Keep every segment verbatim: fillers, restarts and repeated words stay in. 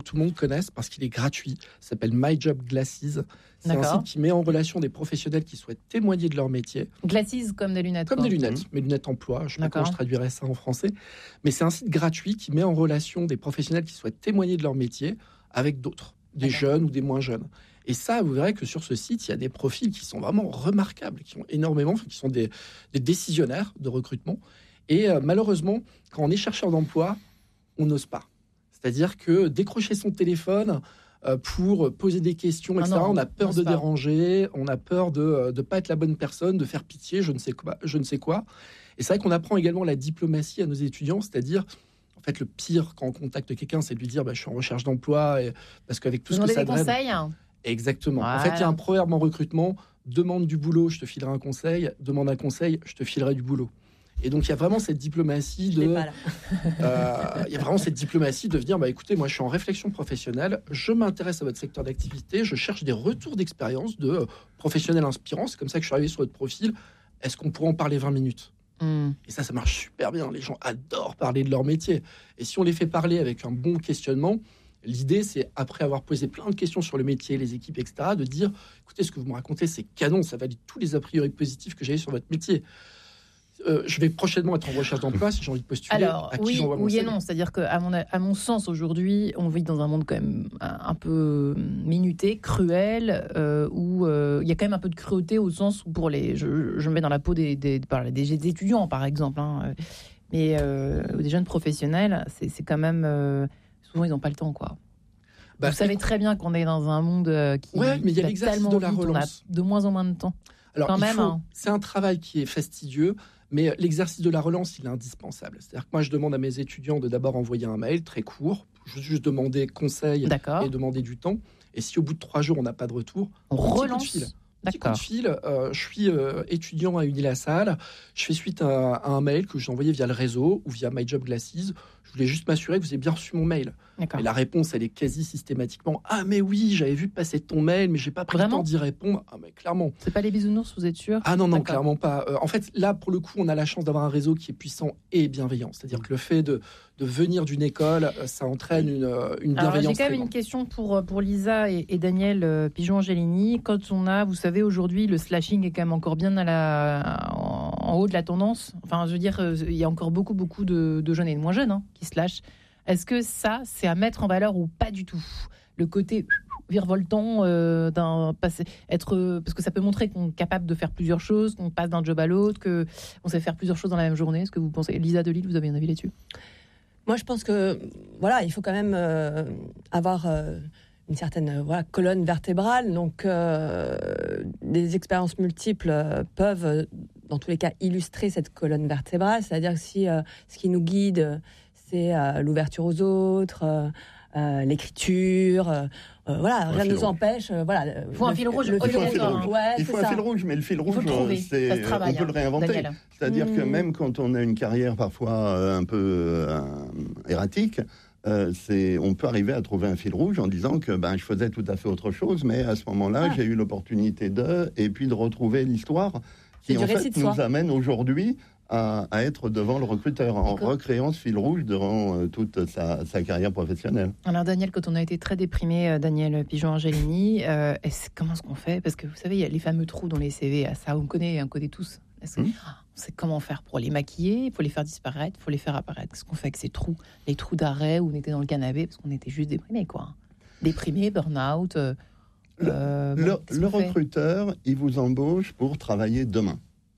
tout le monde connaisse parce qu'il est gratuit. Ça s'appelle My Job Glasses. C'est D'accord. un site qui met en relation des professionnels qui souhaitent témoigner de leur métier. Glasses comme des lunettes. Comme quoi. des lunettes, Mmh. mes lunettes emploi. Je ne sais pas D'accord. comment je traduirais ça en français. Mais c'est un site gratuit qui met en relation des professionnels qui souhaitent témoigner de leur métier avec d'autres, des D'accord. jeunes ou des moins jeunes. Et ça, vous verrez que sur ce site, il y a des profils qui sont vraiment remarquables, qui ont énormément, qui sont des, des décisionnaires de recrutement. Et euh, malheureusement, quand on est chercheur d'emploi, on n'ose pas. C'est-à-dire que décrocher son téléphone euh, pour poser des questions, et cetera, Ah non, on a peur on de n'ose pas. déranger, on a peur de ne pas être la bonne personne, de faire pitié, je ne sais quoi. Je ne sais quoi. Et c'est vrai qu'on apprend également la diplomatie à nos étudiants, c'est-à-dire, en fait, le pire quand on contacte quelqu'un, c'est de lui dire bah, « je suis en recherche d'emploi », et, parce qu'avec tout Vous ce que demandez ça des draine... conseils. Exactement. Voilà. En fait, il y a un proverbe en recrutement, demande du boulot, je te filerai un conseil, demande un conseil, je te filerai du boulot. Et donc, il y a vraiment cette diplomatie de... euh, il y a vraiment cette diplomatie de dire, bah, écoutez, moi, je suis en réflexion professionnelle, je m'intéresse à votre secteur d'activité, je cherche des retours d'expérience de euh, professionnels inspirants. C'est comme ça que je suis arrivé sur votre profil. Est-ce qu'on pourrait en parler vingt minutes ? Mmh. Et ça, ça marche super bien. Les gens adorent parler de leur métier. Et si on les fait parler avec un bon questionnement, l'idée, c'est, après avoir posé plein de questions sur le métier, les équipes, et cetera, de dire, écoutez, ce que vous me racontez, c'est canon, ça valide tous les a priori positifs que j'avais sur votre métier. Euh, je vais prochainement être en recherche d'emploi si j'ai envie de postuler. Alors, à qui oui, j'envoie mon oui et C V. non. C'est-à-dire qu'à mon, à mon sens, aujourd'hui, on vit dans un monde quand même un, un peu minuté, cruel, euh, où euh, il y a quand même un peu de cruauté au sens où pour les... Je, je me mets dans la peau des, des, des, des étudiants, par exemple, hein, mais euh, des jeunes professionnels, c'est, c'est quand même... Euh, souvent, ils n'ont pas le temps, quoi. Bah, Vous savez très bien qu'on est dans un monde qui ouais, mais il y a va l'exercice tellement de la vite, on a relance. de moins en moins de temps. Alors, quand il même, faut- hein. c'est un travail qui est fastidieux, mais l'exercice de la relance, il est indispensable. C'est-à-dire que moi, je demande à mes étudiants de d'abord envoyer un mail très court, juste, juste demander conseil D'accord. et demander du temps. Et si au bout de trois jours, on n'a pas de retour, On petit coup de relance. fil. Petit coup D'accord. de fil, euh, je suis euh, étudiant à Uni-la-Salle, je fais suite à, à un mail que j'ai envoyé via le réseau ou via My Job Glasses. Je voulais juste m'assurer que vous avez bien reçu mon mail. D'accord. Et la réponse, elle est quasi systématiquement « Ah, mais oui, j'avais vu passer ton mail, mais j'ai pas pris Vraiment le temps d'y répondre. » Ah, mais clairement. C'est pas les bisounours, vous êtes sûr? Ah non, non, D'accord. clairement pas. Euh, en fait, là, pour le coup, on a la chance d'avoir un réseau qui est puissant et bienveillant. C'est-à-dire que le fait de, de venir d'une école, euh, ça entraîne une, euh, une Alors, bienveillance j'ai quand très même une grande. question pour, pour Lisa et, et Daniel euh, Pigeon-Angelini. Quand on a, vous savez, aujourd'hui, le slashing est quand même encore bien à la, en, en haut de la tendance. Enfin, je veux dire, euh, il y a encore beaucoup, beaucoup de, de jeunes et de moins jeunes hein, qui slashent. Est-ce que ça, c'est à mettre en valeur ou pas du tout? Le côté virevoltant euh, d'un passé, être, parce que ça peut montrer qu'on est capable de faire plusieurs choses, qu'on passe d'un job à l'autre, qu'on sait faire plusieurs choses dans la même journée. Est-ce que vous pensez, Lisa Delisle, vous avez un avis là-dessus? Moi, je pense que voilà, il faut quand même euh, avoir euh, une certaine euh, voilà, colonne vertébrale. Donc, euh, des expériences multiples euh, peuvent, euh, dans tous les cas, illustrer cette colonne vertébrale. C'est-à-dire que si euh, ce qui nous guide, c'est euh, l'ouverture aux autres, euh, euh, l'écriture, euh, euh, voilà, rien ne nous empêche. Euh, voilà, il faut un fil rouge. Le, Il faut un fil rouge. Ouais, il faut un ça. fil rouge, mais le fil rouge, le trouver. c'est, Ça se travaille, on peut hein, le réinventer. Daniel. C'est-à-dire Mmh. que même quand on a une carrière parfois euh, un peu euh, erratique, euh, c'est, on peut arriver à trouver un fil rouge en disant que ben, je faisais tout à fait autre chose, mais à ce moment-là, Ah. j'ai eu l'opportunité de, et puis de retrouver l'histoire C'est qui du en récit fait de soi. nous amène aujourd'hui à, à être devant le recruteur, en D'accord. recréant ce fil rouge durant euh, toute sa, sa carrière professionnelle. Alors Daniel, quand on a été très déprimé, euh, Daniel Pigeon-Angelini, euh, est-ce- comment est-ce qu'on fait? Parce que vous savez, il y a les fameux trous dans les C V, à ça on connaît, on connaît tous. Est-ce que- Mmh. Ah, on sait comment faire pour les maquiller, il faut les faire disparaître, il faut les faire apparaître. Qu'est-ce qu'on fait avec ces trous? Les trous d'arrêt où on était dans le canapé, parce qu'on était juste déprimé, quoi. Déprimé, burn-out. Euh, euh, bon, Le, qu'est-ce le qu'on fait? recruteur, il vous embauche pour travailler demain.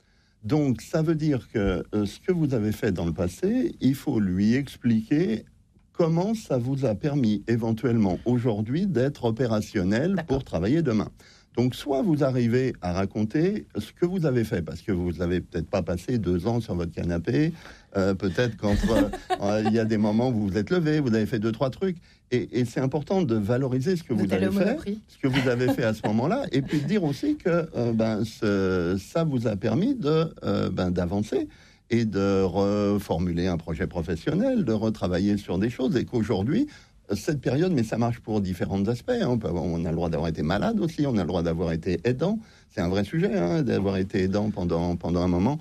Donc, ça veut dire que euh, ce que vous avez fait dans le passé, il faut lui expliquer comment ça vous a permis éventuellement aujourd'hui d'être opérationnel D'accord. pour travailler demain. Donc, soit vous arrivez à raconter ce que vous avez fait, parce que vous n'avez peut-être pas passé deux ans sur votre canapé, euh, peut-être qu'entre euh, il y a des moments où vous vous êtes levé, vous avez fait deux, trois trucs, et, et c'est important de valoriser ce que Vous vous, êtes allé avez au fait, Monoprix? ce que vous avez fait à ce moment-là, et puis de dire aussi que euh, ben, ce- ça vous a permis de, euh, ben, d'avancer et de reformuler un projet professionnel, de retravailler sur des choses, et qu'aujourd'hui, cette période, mais ça marche pour différents aspects. Hein. On, peut avoir- on a le droit d'avoir été malade aussi, on a le droit d'avoir été aidant. C'est un vrai sujet, hein, d'avoir été aidant pendant, pendant un moment.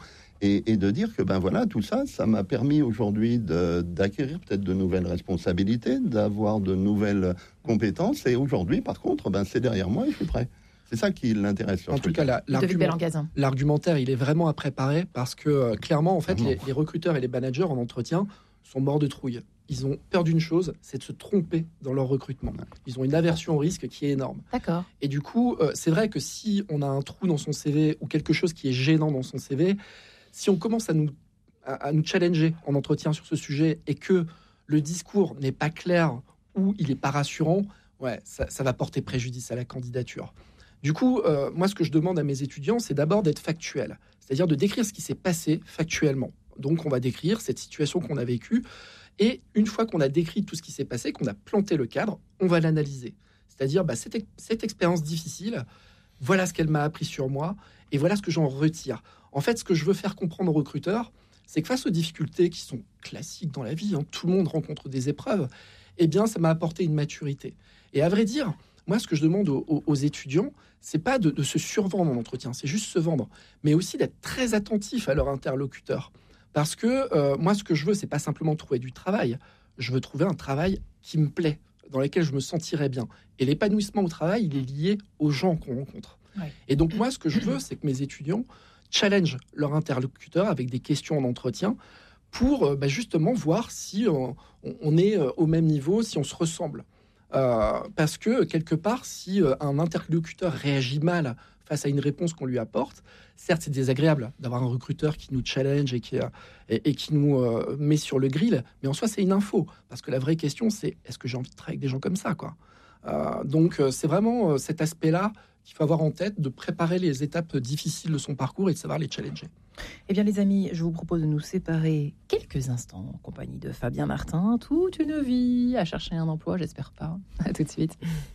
Et, et de dire que ben voilà, tout ça, ça m'a permis aujourd'hui de, d'acquérir peut-être de nouvelles responsabilités, d'avoir de nouvelles compétences. Et aujourd'hui, par contre, ben c'est derrière moi et je suis prêt. C'est ça qui l'intéresse. En tout cas, la, l'argument, l'argumentaire, il est vraiment à préparer parce que euh, clairement, en fait, les, les recruteurs et les managers en entretien sont morts de trouille. Ils ont peur d'une chose, c'est de se tromper dans leur recrutement. Ils ont une aversion au risque qui est énorme. D'accord. Et du coup, euh, c'est vrai que si on a un trou dans son C V ou quelque chose qui est gênant dans son C V, si on commence à nous, à, à nous challenger en entretien sur ce sujet et que le discours n'est pas clair ou il n'est pas rassurant, ouais, ça, ça va porter préjudice à la candidature. Du coup, euh, moi, ce que je demande à mes étudiants, c'est d'abord d'être factuel, c'est-à-dire de décrire ce qui s'est passé factuellement. Donc, on va décrire cette situation qu'on a vécue. Et une fois qu'on a décrit tout ce qui s'est passé, qu'on a planté le cadre, on va l'analyser. C'est-à-dire, bah, cette, cette expérience difficile, voilà ce qu'elle m'a appris sur moi, et voilà ce que j'en retire. En fait, ce que je veux faire comprendre aux recruteurs, c'est que face aux difficultés qui sont classiques dans la vie, hein, tout le monde rencontre des épreuves, eh bien, ça m'a apporté une maturité. Et à vrai dire, moi, ce que je demande aux, aux, aux étudiants, c'est pas de, de se survendre en entretien, c'est juste se vendre, mais aussi d'être très attentif à leur interlocuteur. Parce que euh, moi, ce que je veux, c'est pas simplement trouver du travail. Je veux trouver un travail qui me plaît, dans lequel je me sentirais bien. Et l'épanouissement au travail, il est lié aux gens qu'on rencontre. Ouais. Et donc, moi, ce que je veux, c'est que mes étudiants challengent leur interlocuteur avec des questions en entretien pour euh, bah, justement voir si euh, on est euh, au même niveau, si on se ressemble. Euh, parce que, quelque part, si euh, un interlocuteur réagit mal face à une réponse qu'on lui apporte, certes, c'est désagréable d'avoir un recruteur qui nous challenge et qui, euh, et, et qui nous euh, met sur le grill, mais en soi, c'est une info. Parce que la vraie question, c'est est-ce que j'ai envie de travailler avec des gens comme ça, quoi. Euh, donc, euh, c'est vraiment euh, cet aspect-là qu'il faut avoir en tête, de préparer les étapes difficiles de son parcours et de savoir les challenger. Eh bien, les amis, je vous propose de nous séparer quelques instants en compagnie de Fabien Martin. Toute une vie à chercher un emploi, j'espère pas. À tout de suite.